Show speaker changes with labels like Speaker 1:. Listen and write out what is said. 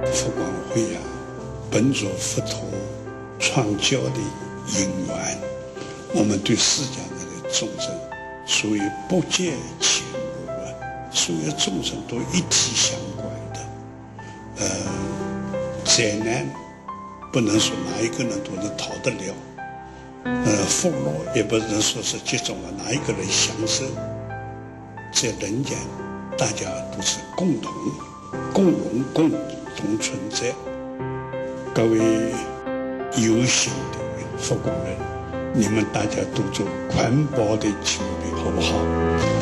Speaker 1: 佛光会啊，本着佛陀传教的因缘，我们对世间的众生属于不见前路啊，所有众生都一体相关的。灾难不能说哪一个人都能逃得了，福乐也不能说是集中了哪一个人享受。在人间，大家都是共同、共荣、共同存在。各位有心的佛光人，你们大家都做环保的清理，好不好？